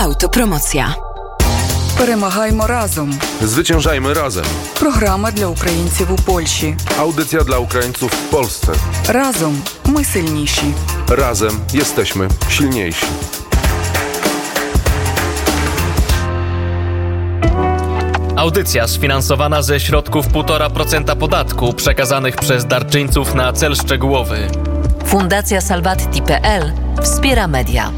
Autopromocja. Перемагаймо разом. Zwyciężajmy razem. Програма для українців у Польщі. Audycja dla Ukraińców w Polsce. Разом ми сильніші. Razem jesteśmy silniejsi. Audycja sfinansowana ze środków 1,5% podatku przekazanych przez darczyńców na cel szczegółowy. Fundacja Salvatti.pl wspiera media.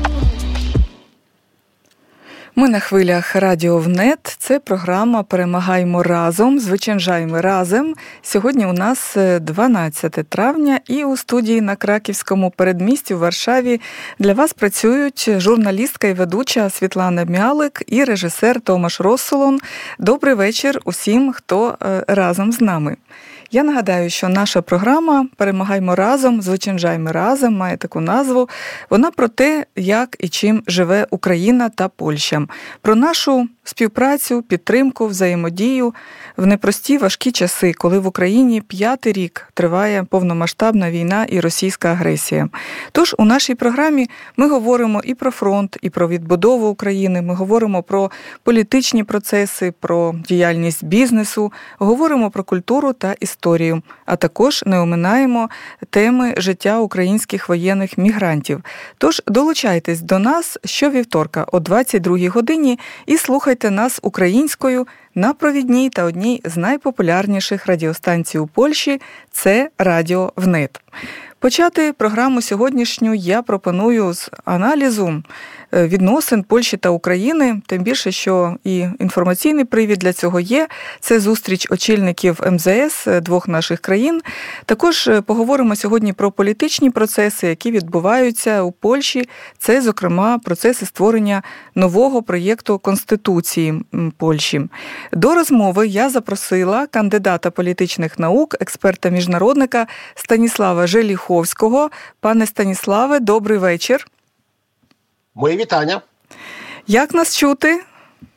Ми на хвилях Радіо ВНЕТ. Це програма «Перемагаймо разом», «Звичайжаймо разом». Сьогодні у нас 12 травня і у студії на Краківському передмісті у Варшаві для вас працюють журналістка і ведуча Світлана Мялик і режисер Томаш Россолон. Добрий вечір усім, хто разом з нами. Я нагадаю, що наша програма «Перемагаймо разом», «Звичайжаймо разом» має таку назву. Вона про те, як і чим живе Україна та Польща. Про нашу співпрацю, підтримку, взаємодію в непрості важкі часи, коли в Україні 5-й рік триває повномасштабна війна і російська агресія. Тож у нашій програмі ми говоримо і про фронт, і про відбудову України, ми говоримо про політичні процеси, про діяльність бізнесу, говоримо про культуру та історію, а також не оминаємо теми життя українських воєнних мігрантів. Тож долучайтесь до нас щовівторка о 22-й годині і слухайте нас українською на провідній та одній з найпопулярніших радіостанцій у Польщі – це Радіо ВНЕТ. Почати програму сьогоднішню я пропоную з аналізу відносин Польщі та України, тим більше, що і інформаційний привід для цього є. Це зустріч очільників МЗС двох наших країн. Також поговоримо сьогодні про політичні процеси, які відбуваються у Польщі. Це, зокрема, процеси створення нового проєкту Конституції Польщі. До розмови я запросила кандидата політичних наук, експерта-міжнародника Станіслава Желіховського. Пане Станіславе, добрий вечір. Мої вітання. Як нас чути?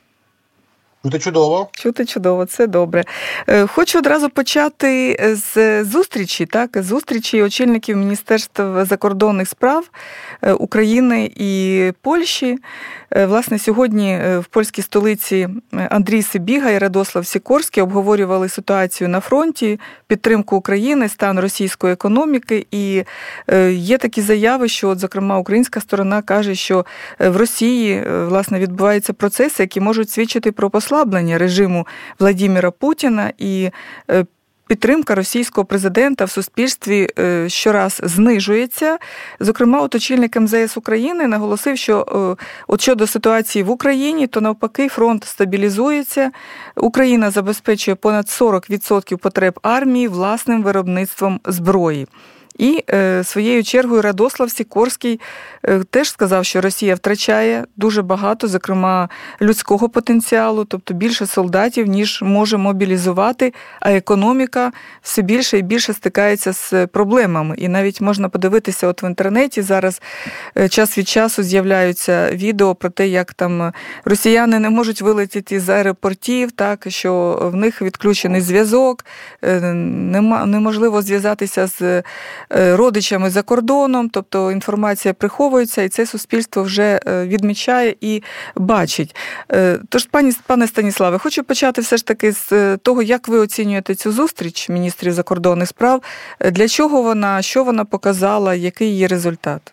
Чути чудово. Чути чудово, це добре. Хочу одразу почати з зустрічі очільників Міністерства закордонних справ України і Польщі. Власне, сьогодні в польській столиці Андрій Сибіга і Радослав Сікорський обговорювали ситуацію на фронті, підтримку України, стан російської економіки. І є такі заяви, що, зокрема, українська сторона каже, що в Росії, власне, відбуваються процеси, які можуть свідчити про послаблення режиму Владимира Путіна, і підтримка російського президента в суспільстві щораз знижується. Зокрема, очільник МЗС України наголосив, що щодо ситуації в Україні, то навпаки фронт стабілізується. Україна забезпечує понад 40% потреб армії власним виробництвом зброї. І своєю чергою Радослав Сікорський теж сказав, що Росія втрачає дуже багато, зокрема, людського потенціалу, тобто більше солдатів, ніж може мобілізувати, а економіка все більше і більше стикається з проблемами. І навіть можна подивитися в інтернеті, зараз час від часу з'являються відео про те, як там росіяни не можуть вилетіти з аеропортів, так, що в них відключений зв'язок, неможливо зв'язатися з родичами за кордоном, тобто інформація приховується, і це суспільство вже відмічає і бачить. Тож, пане Станіславе, хочу почати все ж таки з того, як ви оцінюєте цю зустріч міністрів закордонних справ, для чого вона, що вона показала, який її результат?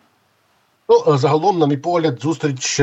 Загалом, на мій погляд, зустріч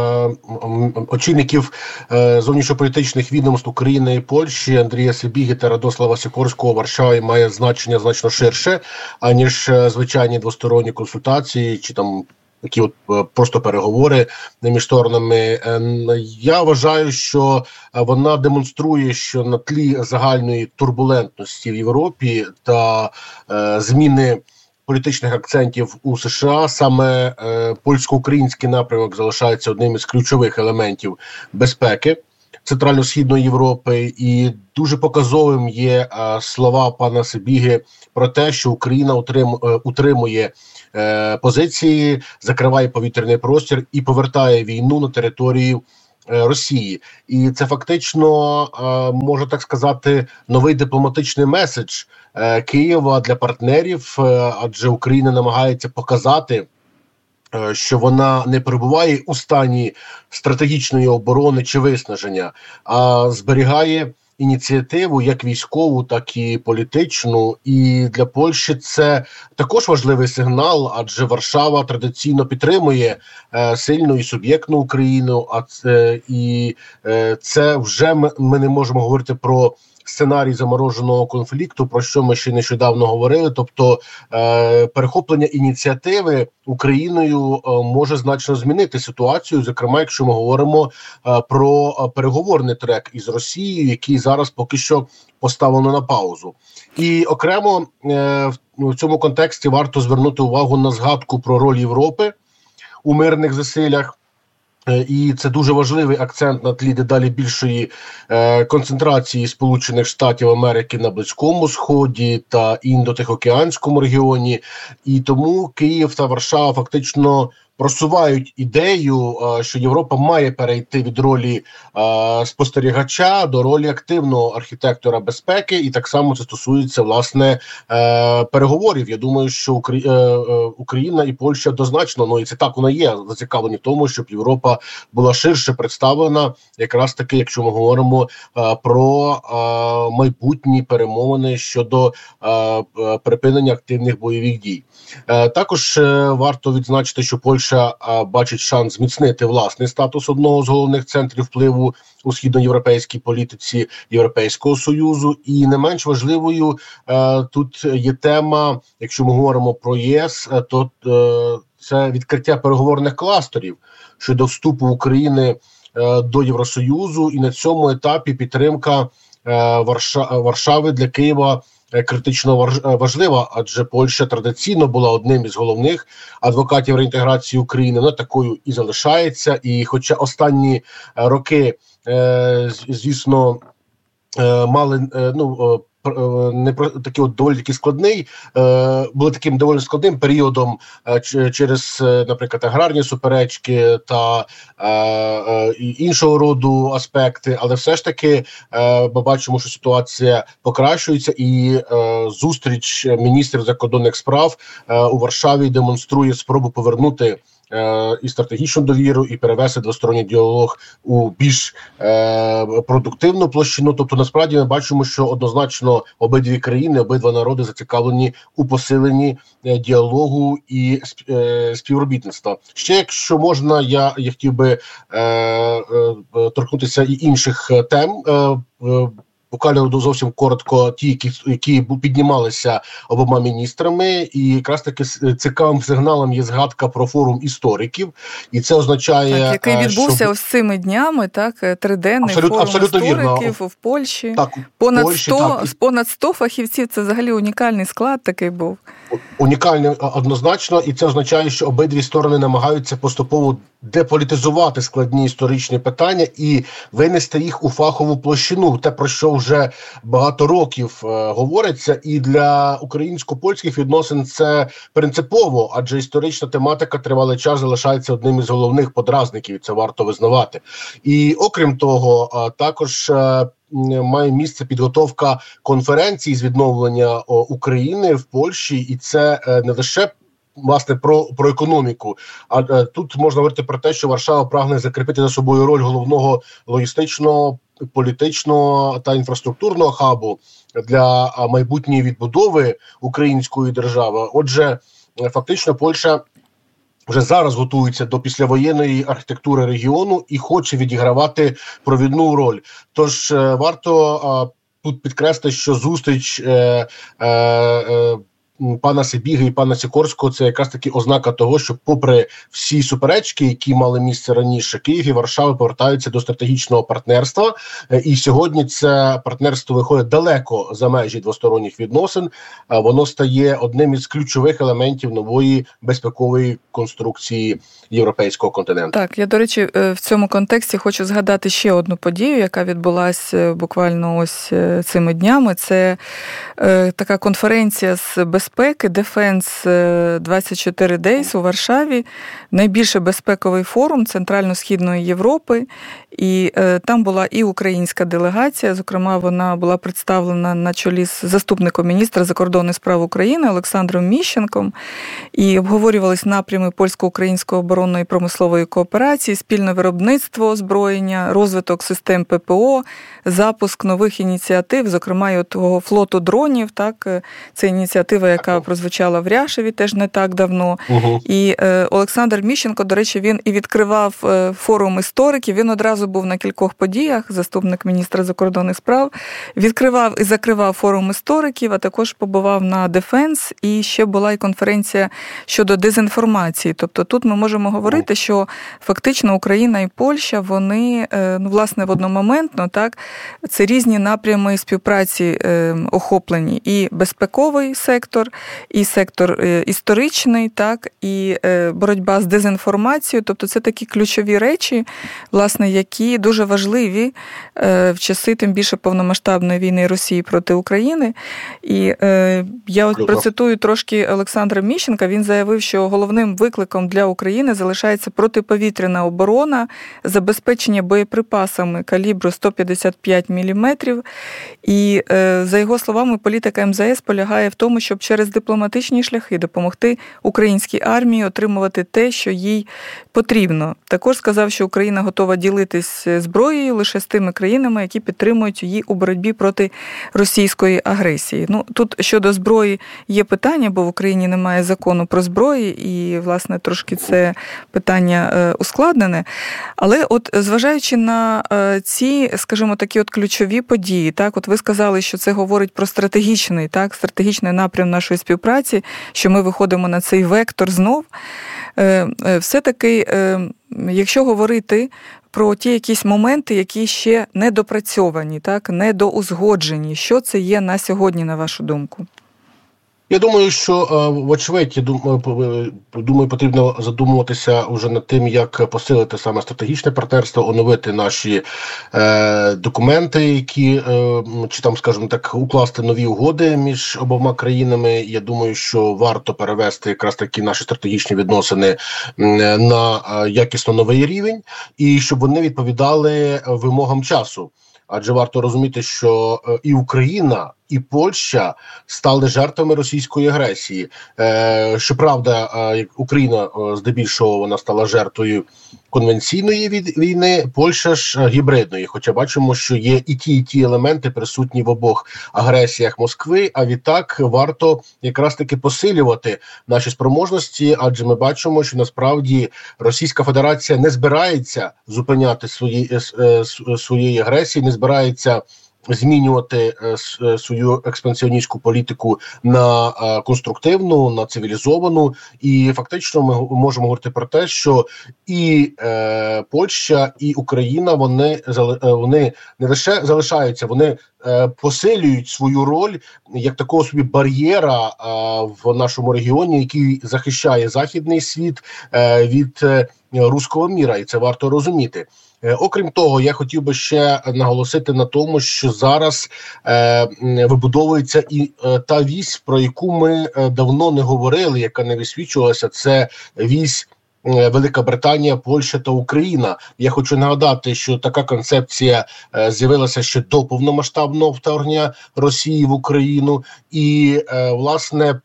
очільників зовнішньополітичних відомств України і Польщі Андрія Сибіги та Радослава Сікорського у Варшаві має значення значно ширше, аніж звичайні двосторонні консультації чи там такі просто переговори між сторонами. Я вважаю, що вона демонструє, що на тлі загальної турбулентності в Європі та зміни політичних акцентів у США саме польсько-український напрямок залишається одним із ключових елементів безпеки Центрально-Східної Європи, і дуже показовим є слова пана Сибіги про те, що Україна утримує позиції, закриває повітряний простір і повертає війну на територію Росії. І це фактично, можна так сказати, новий дипломатичний меседж Києва для партнерів, адже Україна намагається показати що вона не перебуває у стані стратегічної оборони чи виснаження, а зберігає ініціативу як військову, так і політичну. І для Польщі це також важливий сигнал, адже Варшава традиційно підтримує сильну і суб'єктну Україну, це вже ми не можемо говорити про сценарій замороженого конфлікту, про що ми ще нещодавно говорили. Тобто перехоплення ініціативи Україною може значно змінити ситуацію, зокрема, якщо ми говоримо про переговорний трек із Росією, який зараз поки що поставлено на паузу. І окремо в цьому контексті варто звернути увагу на згадку про роль Європи у мирних зусиллях. І це дуже важливий акцент на тлі дедалі більшої концентрації Сполучених Штатів Америки на Близькому Сході та Індо-Тихоокеанському регіоні. І тому Київ та Варшава фактично просувають ідею, що Європа має перейти від ролі спостерігача до ролі активного архітектора безпеки, і так само це стосується, власне, переговорів. Я думаю, що Україна і Польща однозначно, і це так воно є, зацікавлені в тому, щоб Європа була ширше представлена, якраз таки, якщо ми говоримо про майбутні перемовини щодо припинення активних бойових дій. Також варто відзначити, що Польща бачить шанс зміцнити власний статус одного з головних центрів впливу у східноєвропейській політиці Європейського Союзу. І не менш важливою тут є тема, якщо ми говоримо про ЄС, то це відкриття переговорних кластерів щодо вступу України до Євросоюзу. І на цьому етапі підтримка Варшави для Києва критично важлива, адже Польща традиційно була одним із головних адвокатів реінтеграції України, вона такою і залишається. І хоча останні роки, звісно, мали такий доволі таки складний, були таким доволі складним періодом через, наприклад, аграрні суперечки та іншого роду аспекти, але все ж таки ми бачимо, що ситуація покращується, і зустріч міністрів закордонних справ у Варшаві демонструє спробу повернути і стратегічну довіру, і перевести двосторонній діалог у більш продуктивну площину. Тобто, насправді, ми бачимо, що однозначно обидві країни, обидва народи зацікавлені у посиленні діалогу і співробітництва. Ще, якщо можна, я хотів би торкнутися і інших тем, буквально зовсім коротко, ті, які піднімалися обома міністрами, і якраз таки цікавим сигналом є згадка про форум істориків, і це означає, який відбувся ось цими днями, триденний форум істориків в Польщі. Так, понад 100 фахівців, це взагалі унікальний склад такий був. Унікальний однозначно, і це означає, що обидві сторони намагаються поступово деполітизувати складні історичні питання і винести їх у фахову площину, те, про що вже багато років говориться, і для українсько-польських відносин це принципово, адже історична тематика тривалий час залишається одним із головних подразників, це варто визнавати. І окрім того, також має місце підготовка конференції з відновлення України в Польщі, і це не лише власне про економіку, а тут можна говорити про те, що Варшава прагне закріпити за собою роль головного логістичного, політичного та інфраструктурного хабу для майбутньої відбудови української держави. Отже, фактично Польща вже зараз готується до післявоєнної архітектури регіону і хоче відігравати провідну роль. Тож варто тут підкреслити, що зустріч пана Сибіги і пана Сікорського – це якраз таки ознака того, що попри всі суперечки, які мали місце раніше, Київ і Варшава повертаються до стратегічного партнерства. І сьогодні це партнерство виходить далеко за межі двосторонніх відносин. Воно стає одним із ключових елементів нової безпекової конструкції європейського континенту. Так, я, до речі, в цьому контексті хочу згадати ще одну подію, яка відбулася буквально ось цими днями. Це така конференція з безпекової безпеки Defense 24 Days у Варшаві, найбільший безпековий форум Центрально-Східної Європи, і там була і українська делегація, зокрема, вона була представлена на чолі з заступником міністра закордонних справ України Олександром Міщенком, і обговорювались напрями польсько-української оборонної промислової кооперації, спільне виробництво озброєння, розвиток систем ППО, запуск нових ініціатив, зокрема, і от того флоту дронів, так, це ініціатива, яка прозвучала в Ряшеві теж не так давно. І Олександр Міщенко, до речі, він і відкривав форум істориків, він одразу був на кількох подіях, заступник міністра закордонних справ, відкривав і закривав форум істориків, а також побував на Defense, і ще була і конференція щодо дезінформації. Тобто тут ми можемо говорити, що фактично Україна і Польща, вони, власне, одномоментно, так, це різні напрями співпраці охоплені. І безпековий сектор, і сектор історичний, так, і боротьба з дезінформацією. Тобто це такі ключові речі, власне, які дуже важливі в часи, тим більше, повномасштабної війни Росії проти України. І я от процитую трошки Олександра Міщенка. Він заявив, що головним викликом для України залишається протиповітряна оборона, забезпечення боєприпасами калібру 155 мм. І, за його словами, політика МЗС полягає в тому, щоб через дипломатичні шляхи допомогти українській армії отримувати те, що їй потрібно. Також сказав, що Україна готова ділитись зброєю лише з тими країнами, які підтримують її у боротьбі проти російської агресії. Ну, тут щодо зброї є питання, бо в Україні немає закону про зброю, і, власне, трошки це питання ускладнене. Але от зважаючи на ці, скажімо, такі от ключові події, так, от ви сказали, що це говорить про стратегічний напрям нашої співпраці, що ми виходимо на цей вектор знов. Все-таки, якщо говорити про ті якісь моменти, які ще недопрацьовані, так, недоузгоджені, що це є на сьогодні, на вашу думку? Я думаю, що, вочевидь, думаю, потрібно задумуватися вже над тим, як посилити саме стратегічне партнерство, оновити наші документи, які, чи там, скажімо так, укласти нові угоди між обома країнами. Я думаю, що варто перевести якраз такі наші стратегічні відносини на якісно новий рівень, і щоб вони відповідали вимогам часу. Адже варто розуміти, що і Україна, і Польща стали жертвами російської агресії. Щоправда, Україна здебільшого вона стала жертвою конвенційної війни, Польща ж гібридної. Хоча бачимо, що є і ті елементи присутні в обох агресіях Москви, а відтак варто якраз таки посилювати наші спроможності, адже ми бачимо, що насправді Російська Федерація не збирається зупиняти своєї агресії, не збирається змінювати свою експансіоністську політику на конструктивну, на цивілізовану. І фактично ми можемо говорити про те, що і Польща, і Україна, вони не лише залишаються, вони посилюють свою роль як такого собі бар'єра в нашому регіоні, який захищає західний світ від руського міра, і це варто розуміти. Окрім того, я хотів би ще наголосити на тому, що зараз вибудовується і та вісь, про яку ми давно не говорили, яка не висвічувалася, це вісь Велика Британія, Польща та Україна. Я хочу нагадати, що така концепція з'явилася ще до повномасштабного вторгнення Росії в Україну, і, власне,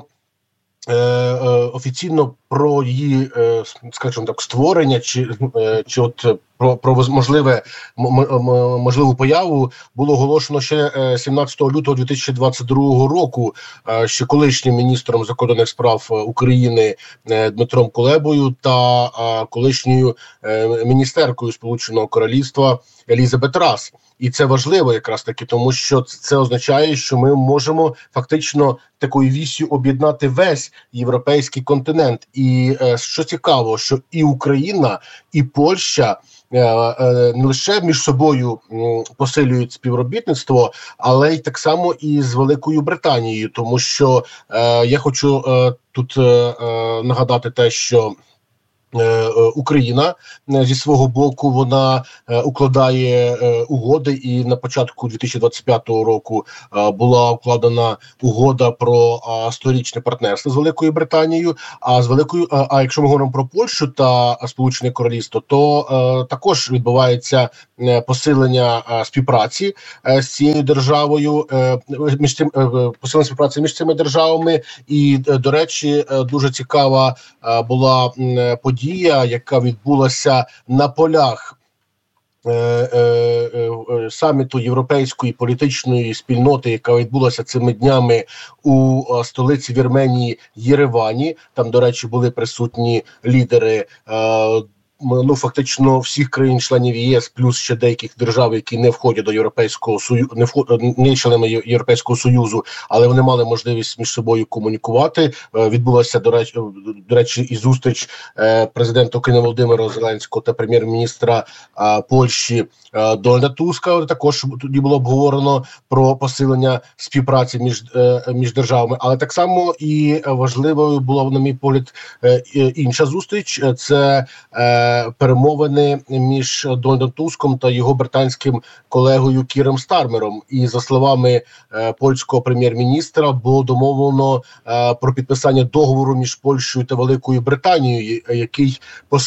офіційно про її, скажімо так, створення чи от про можливу появу було оголошено ще 17 лютого 2022 року, ще колишнім міністром закордонних справ України Дмитром Кулебою та колишньою міністеркою Сполученого Королівства Елізабет Рас. І це важливо якраз таки, тому що це означає, що ми можемо фактично такою віссю об'єднати весь європейський континент. І що цікаво, що і Україна, і Польща не лише між собою посилюють співробітництво, але й так само і з Великою Британією, тому що я хочу тут нагадати те, що Україна зі свого боку, вона укладає угоди, і на початку 2025 року була укладена угода про сторічне партнерство з Великою Британією. А якщо ми говоримо про Польщу та Сполучене Королівство, то також відбувається посилення співпраці з цією державою, посилення співпраці між цими державами. І, до речі, дуже цікава була подія, яка відбулася на полях саміту європейської політичної спільноти, яка відбулася цими днями у столиці Вірменії Єревані. Там, до речі, були присутні лідери фактично всіх країн-членів ЄС, плюс ще деяких держав, які не входять до Європейського Союзу, не членами Європейського Союзу, але вони мали можливість між собою комунікувати. Відбулася, до речі, і зустріч президента України Володимира Зеленського та прем'єр-міністра Польщі Дональда Туска. Також тоді було обговорено про посилення співпраці між державами. Але так само і важливою була, на мій погляд, інша зустріч. Це перемовини між Дональдом Туском та його британським колегою Кіром Стармером. І за словами польського прем'єр-міністра, було домовлено про підписання договору між Польщею та Великою Британією, який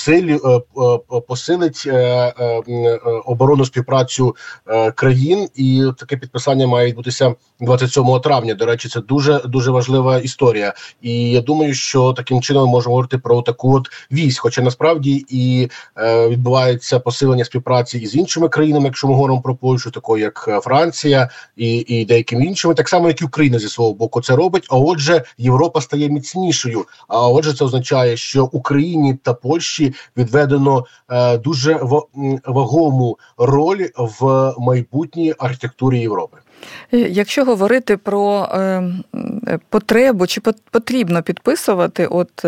посилить оборонну співпрацю країн. І таке підписання має відбутися 27 травня. До речі, це дуже важлива історія. І я думаю, що таким чином ми можемо говорити про таку от вісь, хоча насправді і відбувається посилення співпраці із іншими країнами, якщо ми говоримо про Польщу, такою як Франція і деякими іншими, так само, як і Україна зі свого боку це робить, а отже, Європа стає міцнішою. А отже, це означає, що Україні та Польщі відведено дуже вагому роль в майбутній архітектурі Європи. Якщо говорити про потребу, чи потрібно підписувати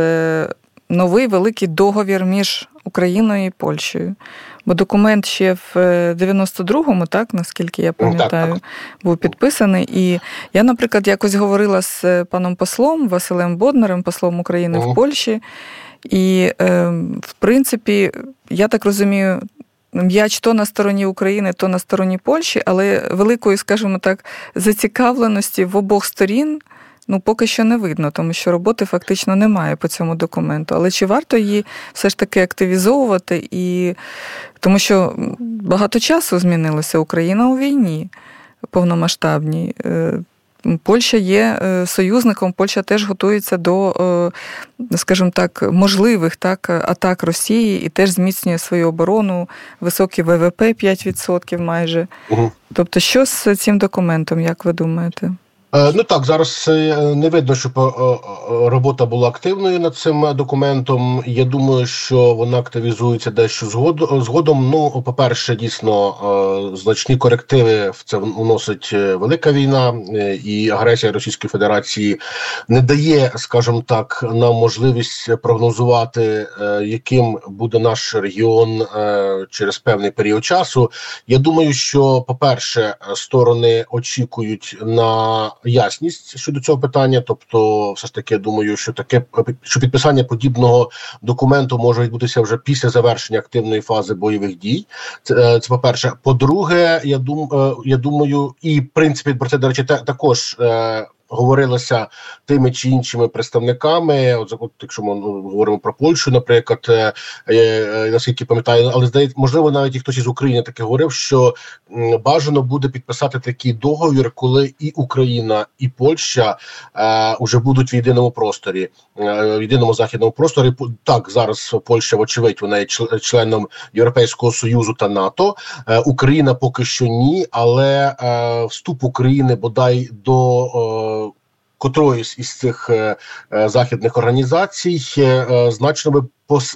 новий великий договір між Україною і Польщею? Бо документ ще в 92-му, так, наскільки я пам'ятаю, був підписаний. І я, наприклад, якось говорила з паном послом Василем Боднарем, послом України в Польщі. І, в принципі, я так розумію, м'яч то на стороні України, то на стороні Польщі, але великої, скажімо так, зацікавленості в обох сторін поки що не видно, тому що роботи фактично немає по цьому документу. Але чи варто її все ж таки активізовувати? Тому що багато часу змінилося. Україна у війні повномасштабній. Польща є союзником, Польща теж готується до, скажімо так, можливих атак Росії і теж зміцнює свою оборону, високий ВВП 5% майже. Тобто що з цим документом, як ви думаєте? Зараз не видно, щоб робота була активною над цим документом. Я думаю, що вона активізується дещо згодом. По-перше, дійсно, значні корективи в це вносить велика війна, і агресія Російської Федерації не дає, скажімо так, нам можливість прогнозувати, яким буде наш регіон через певний період часу. Я думаю, що, по-перше, сторони очікують на ясність щодо цього питання, тобто все ж таки, я думаю, що підписання подібного документу може відбутися вже після завершення активної фази бойових дій. Це по-перше. По-друге, я думаю, і в принципі про це, до речі, також говорилося тими чи іншими представниками, якщо ми говоримо про Польщу, наприклад, наскільки пам'ятаю, але здається, можливо, навіть і хтось із України таки говорив, що бажано буде підписати такий договір, коли і Україна, і Польща вже будуть в єдиному просторі, в єдиному західному просторі. Так, зараз Польща, вочевидь, вона є членом Європейського Союзу та НАТО. Україна поки що ні, але вступ України бодай до котроїсь із цих західних організацій значно би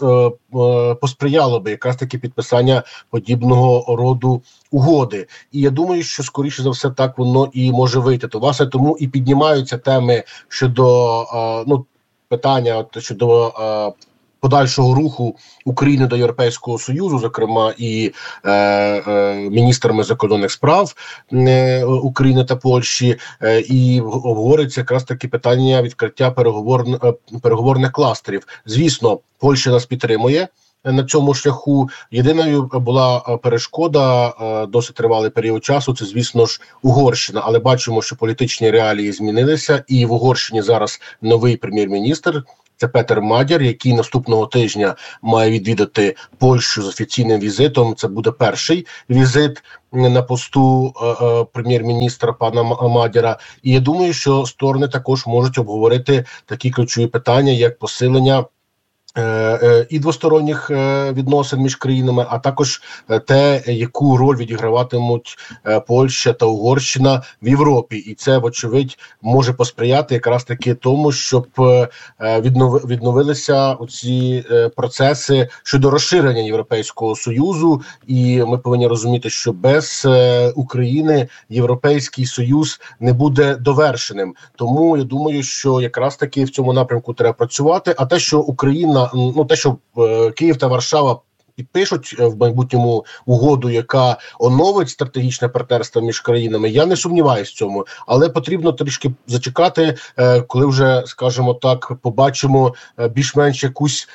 посприяло би якраз таки підписання подібного роду угоди. І я думаю, що скоріше за все так воно і може вийти. То, власне, тому і піднімаються теми щодо питання щодо подальшого руху України до Європейського Союзу, зокрема і міністрами закордонних справ України та Польщі, і обговорюється якраз таки питання відкриття переговорних кластерів. Звісно, Польща нас підтримує на цьому шляху. Єдиною була перешкода досить тривалий період часу, це, звісно ж, Угорщина. Але бачимо, що політичні реалії змінилися, і в Угорщині зараз новий прем'єр-міністр, це Петер Мадяр, який наступного тижня має відвідати Польщу з офіційним візитом. Це буде перший візит на посту прем'єр-міністра пана Мадяра. І я думаю, що сторони також можуть обговорити такі ключові питання, як посилення і двосторонніх відносин між країнами, а також те, яку роль відіграватимуть Польща та Угорщина в Європі. І це, вочевидь, може посприяти якраз таки тому, щоб відновилися оці процеси щодо розширення Європейського Союзу. І ми повинні розуміти, що без України Європейський Союз не буде довершеним. Тому я думаю, що якраз таки в цьому напрямку треба працювати. А те, що Україна, те, що Київ та Варшава підпишуть в майбутньому угоду, яка оновить стратегічне партнерство між країнами, я не сумніваюся в цьому. Але потрібно трішки зачекати, коли вже, скажімо так, побачимо більш-менш якусь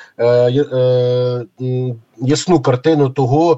ясну картину того,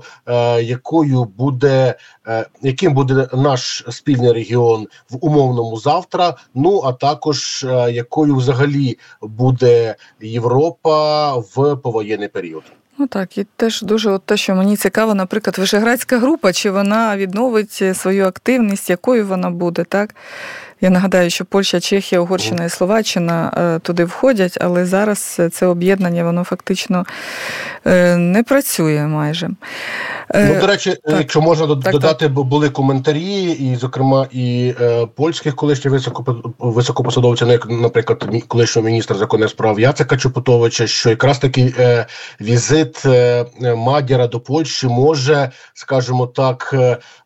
яким буде наш спільний регіон в умовному завтра, а також якою взагалі буде Європа в повоєнний період. Так, і теж дуже те, що мені цікаво, наприклад, Вишеградська група, чи вона відновить свою активність, якою вона буде, так? Я нагадаю, що Польща, Чехія, Угорщина і Словаччина туди входять, але зараз це об'єднання, воно фактично не працює майже. До речі, якщо можна додати, бо були коментарі, і, зокрема, і польських колишніх високопосадовців, як, наприклад, колишнього міністра закордонних справ Яцека Чопотовича, що якраз таки візит Мадяра до Польщі може, скажімо так,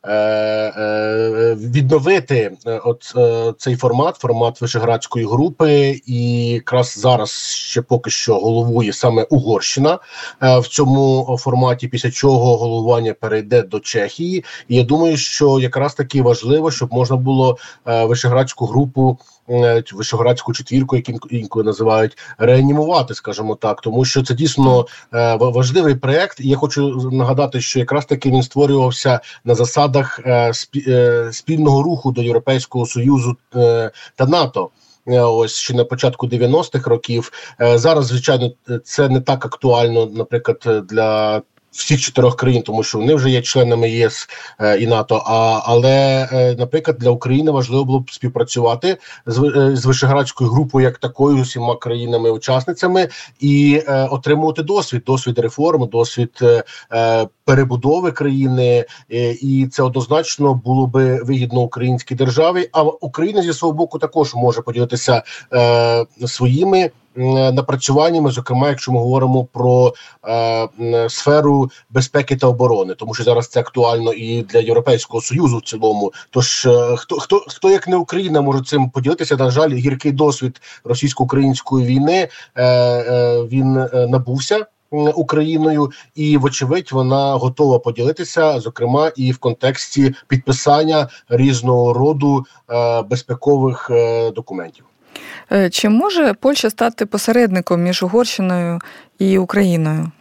відновити цей формат Вишеградської групи, і якраз зараз ще поки що головує саме Угорщина в цьому форматі, після чого головування перейде до Чехії. І я думаю, що якраз таки важливо, щоб можна було Вишеградську групу, Вишеградську четвірку, як інколи називають, реанімувати, скажімо так, тому що це дійсно важливий проєкт. І я хочу нагадати, що якраз таки він створювався на засадах спільного руху до Європейського Союзу та НАТО. Ось ще на початку 90-х років. Зараз, звичайно, це не так актуально, наприклад, для всіх 4 країн, тому що вони вже є членами ЄС і НАТО, але, наприклад, для України важливо було б співпрацювати з Вишеградською групою як такою, з усіма країнами-учасницями, і отримувати досвід реформ, досвід перебудови країни, і це однозначно було би вигідно українській державі, а Україна зі свого боку також може поділитися своїми напрацюваннями, зокрема, якщо ми говоримо про сферу безпеки та оборони, тому що зараз це актуально і для Європейського Союзу в цілому. Тож хто як не Україна може цим поділитися? На жаль, гіркий досвід російсько-української війни він набувся Україною, і, вочевидь, вона готова поділитися, зокрема, і в контексті підписання різного роду безпекових документів. Чи може Польща стати посередником між Угорщиною і Україною?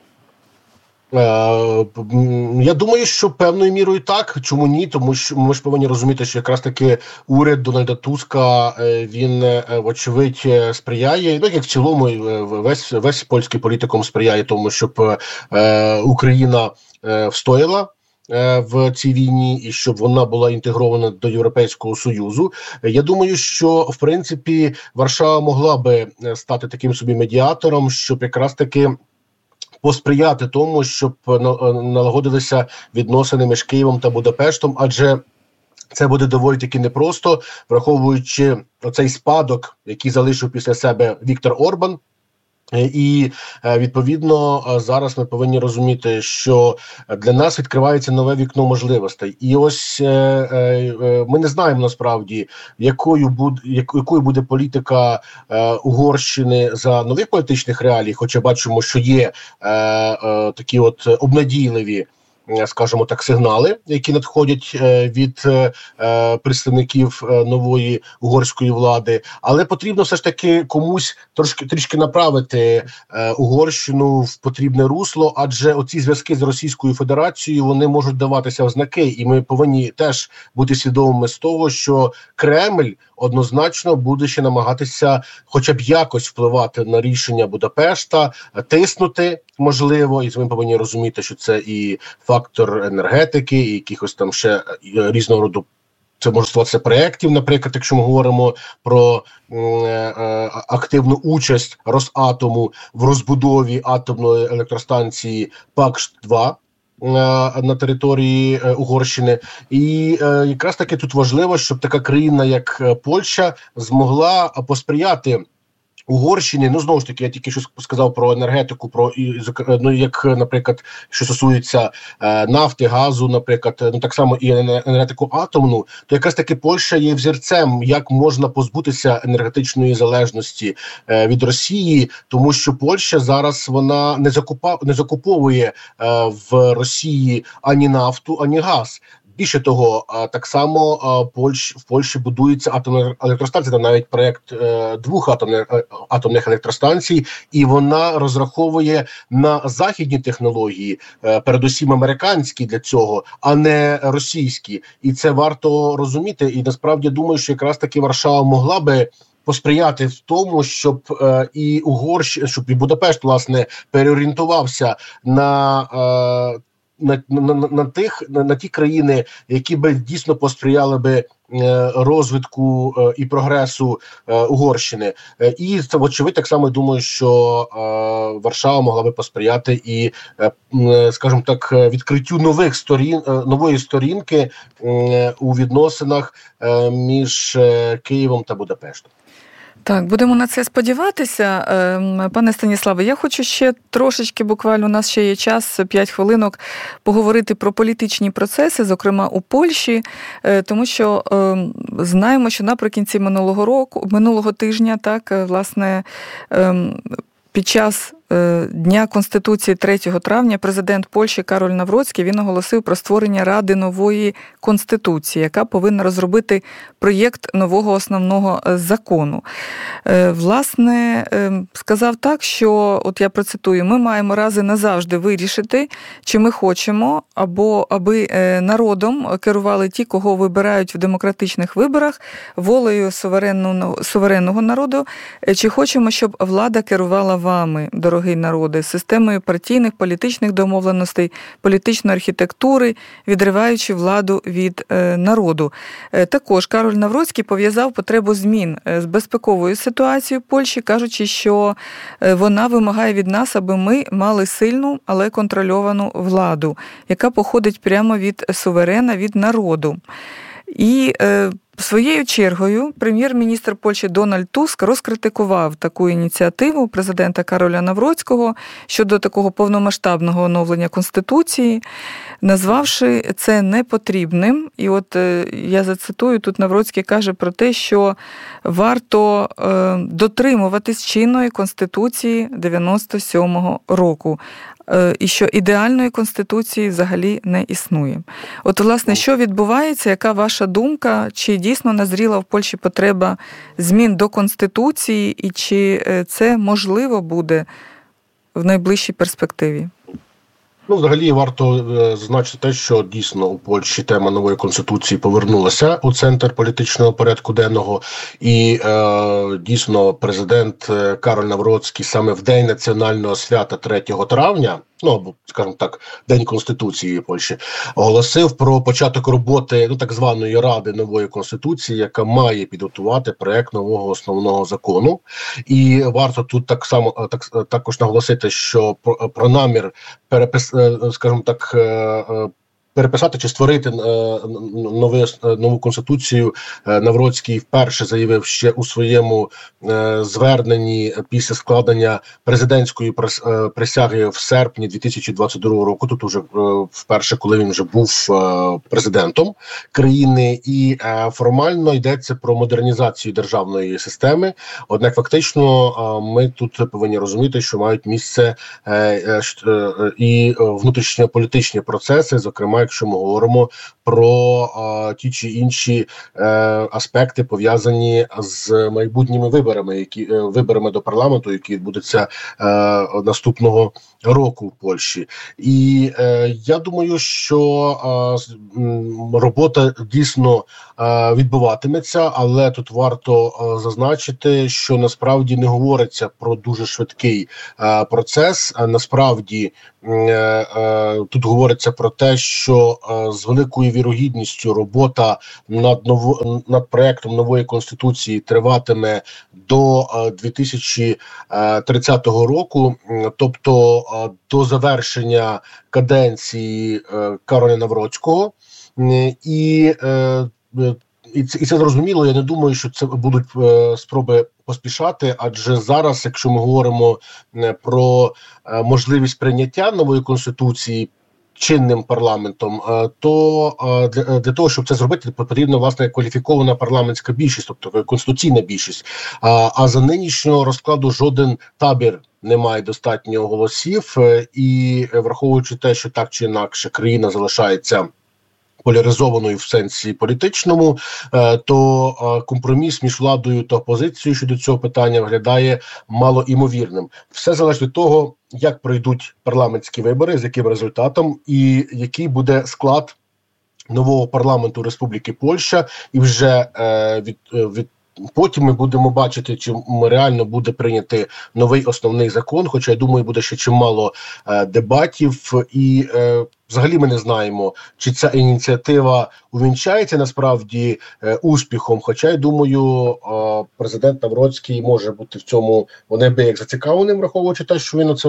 Я думаю, що певною мірою так. Чому ні? Тому що ми ж повинні розуміти, що якраз таки уряд Дональда Туска, він, вочевидь, сприяє, як в цілому весь польський політикум сприяє тому, щоб Україна встояла в цій війні і щоб вона була інтегрована до Європейського Союзу. Я думаю, що, в принципі, Варшава могла би стати таким собі медіатором, щоб якраз таки посприяти тому, щоб налагодилися відносини між Києвом та Будапештом, адже це буде доволі таки непросто, враховуючи оцей спадок, який залишив після себе Віктор Орбан, І, відповідно, зараз ми повинні розуміти, що для нас відкривається нове вікно можливостей. І ось ми не знаємо насправді, якою буде політика Угорщини за нових політичних реалій, хоча бачимо, що є такі от обнадійливі, скажімо так, сигнали, які надходять від представників нової угорської влади, але потрібно все ж таки комусь трішки направити Угорщину в потрібне русло, адже оці зв'язки з Російською Федерацією, вони можуть даватися в знаки, і ми повинні теж бути свідомими з того, що Кремль однозначно буде ще намагатися хоча б якось впливати на рішення Будапешта, тиснути, можливо, і ми повинні розуміти, що це і фактор енергетики, і якихось там ще різного роду, це може стосуватися проєктів, наприклад, якщо ми говоримо про активну участь Росатому в розбудові атомної електростанції Пакш-2 на території Угорщини. І якраз таки тут важливо, щоб така країна, як Польща, змогла посприяти Угорщині. Ну, знову ж таки, я тільки що сказав про енергетику, як, наприклад, що стосується нафти, газу, наприклад, так само і енергетику атомну, то якраз таки Польща є взірцем, як можна позбутися енергетичної залежності від Росії, тому що Польща зараз, вона не закуповує в Росії ані нафту, ані газ. Більше того, так само в Польщі будується атомна електростанція, там навіть проєкт 2 атомних електростанцій, і вона розраховує на західні технології, передусім американські для цього, а не російські. І це варто розуміти, і насправді думаю, що якраз таки Варшава могла би посприяти в тому, щоб щоб і Будапешт, власне, переорієнтувався на ті країни, які би дійсно посприяли би розвитку і прогресу Угорщини. І це, вочевидь, так само думаю, що Варшава могла би посприяти і, скажімо так, відкриттю нової сторінки у відносинах між Києвом та Будапештом. Так, будемо на це сподіватися. Пане Станіславе, я хочу ще трошечки, буквально у нас ще є час, 5 хвилинок, поговорити про політичні процеси, зокрема у Польщі, тому що знаємо, що наприкінці минулого тижня, так, власне, під час Дня Конституції 3 травня президент Польщі Кароль Навроцький, він оголосив про створення Ради нової Конституції, яка повинна розробити проєкт нового основного закону. Власне, сказав так, що, от я процитую, ми маємо раз і назавжди вирішити, чи ми хочемо, аби народом керували ті, кого вибирають в демократичних виборах, волею суверенного народу, чи хочемо, щоб влада керувала вами, дорогі народи, системою партійних, політичних домовленостей, політичної архітектури, відриваючи владу від народу. Також Кароль Навроцький пов'язав потребу змін з безпековою ситуацією в Польщі, кажучи, що вона вимагає від нас, аби ми мали сильну, але контрольовану владу, яка походить прямо від суверена, від народу. І своєю чергою прем'єр-міністр Польщі Дональд Туск розкритикував таку ініціативу президента Кароля Навроцького щодо такого повномасштабного оновлення Конституції, назвавши це непотрібним. І от я зацитую, тут Навроцький каже про те, що варто дотримуватись чинної Конституції 97-го року. І що ідеальної Конституції взагалі не існує. От, власне, що відбувається, яка ваша думка, чи дійсно назріла в Польщі потреба змін до Конституції, і чи це можливо буде в найближчій перспективі? Ну, взагалі, варто зазначити те, що дійсно у Польщі тема нової Конституції повернулася у центр політичного порядку денного. І дійсно президент Кароль Навроцький саме в день національного свята 3 травня, ну, або, скажімо так, День Конституції Польщі, оголосив про початок роботи так званої Ради нової Конституції, яка має підготувати проект нового основного закону. І варто тут також наголосити, що про намір скажімо так, переписати чи створити нову конституцію. Навроцький вперше заявив ще у своєму зверненні після складення президентської присяги в серпні 2022 року. Тут уже вперше, коли він вже був президентом країни, і формально йдеться про модернізацію державної системи. Однак фактично ми тут повинні розуміти, що мають місце і внутрішньополітичні процеси, зокрема, якщо ми говоримо про ті чи інші аспекти, пов'язані з майбутніми виборами до парламенту, які відбудуться наступного року в Польщі. І я думаю, що робота дійсно відбуватиметься, але тут варто зазначити, що насправді не говориться про дуже швидкий процес. Насправді тут говориться про те, що з великою вірогідністю робота над проектом нової конституції триватиме до 2030 року, тобто до завершення каденції Кароля Навроцького. І це зрозуміло, я не думаю, що це будуть спроби поспішати, адже зараз, якщо ми говоримо про можливість прийняття нової конституції чинним парламентом, то для того, щоб це зробити, потрібна, власне, кваліфікована парламентська більшість, тобто конституційна більшість. А за нинішнього розкладу жоден табір не має достатньо голосів, і враховуючи те, що так чи інакше країна залишається поляризованою в сенсі політичному, то компроміс між владою та опозицією щодо цього питання виглядає малоімовірним. Все залежить від того, як пройдуть парламентські вибори, з яким результатом і який буде склад нового парламенту Республіки Польща, і вже потім ми будемо бачити, чи реально буде прийнятий новий основний закон, хоча, я думаю, буде ще чимало дебатів, і взагалі ми не знаємо, чи ця ініціатива увінчається насправді успіхом, хоча, я думаю, президент Навроцький може бути в цьому як зацікавленим, враховуючи те, що він це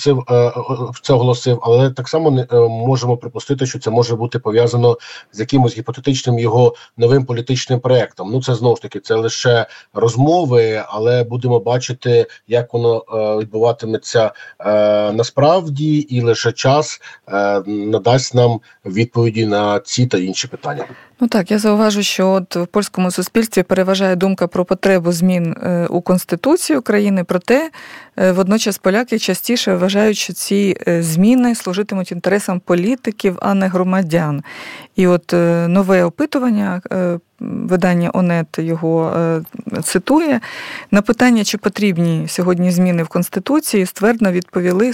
оголосив, але так само можемо припустити, що це може бути пов'язано з якимось гіпотетичним його новим політичним проєктом. Ну, це знову ж таки, це лише розмови, але будемо бачити, як воно відбуватиметься насправді, і лише час надасть нам відповіді на ці та інші питання. Ну так, я зауважу, що от в польському суспільстві переважає думка про потребу змін у Конституції України, проте водночас поляки частіше вважають, що ці зміни служитимуть інтересам політиків, а не громадян. І от нове опитування, видання ОНЕТ його цитує, на питання, чи потрібні сьогодні зміни в Конституції, ствердно відповіли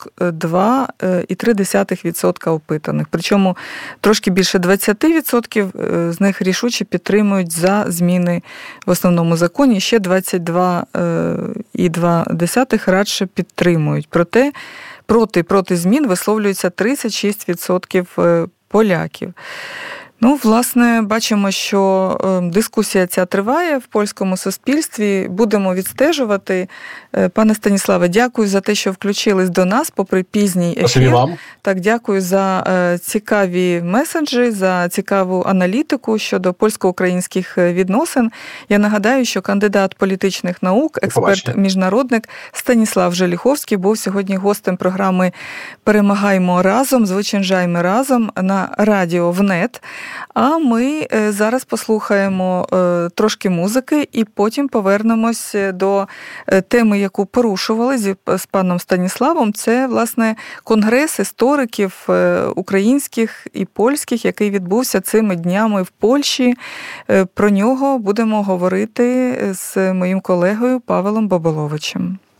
42,3% опитаних. Причому трошки більше 20% з них рішуче підтримують за зміни в основному законі, ще 22,2% радше підтримують. Проте проти змін висловлюється 36% поляків. Ну, власне, бачимо, що дискусія ця триває в польському суспільстві. Будемо відстежувати. Пане Станіславе, дякую за те, що включились до нас, попри пізній ефір. Вам. Так, дякую за цікаві меседжі, за цікаву аналітику щодо польсько-українських відносин. Я нагадаю, що кандидат політичних наук, експерт-міжнародник Станіслав Желіховський був сьогодні гостем програми «Перемагаймо разом, зwyciężajmy разом» на радіо ВНЕТ. А ми зараз послухаємо трошки музики і потім повернемось до теми, яку порушували з паном Станіславом. Це, власне, конгрес істориків українських і польських, який відбувся цими днями в Польщі. Про нього будемо говорити з моїм колегою Павелом Боболовичем.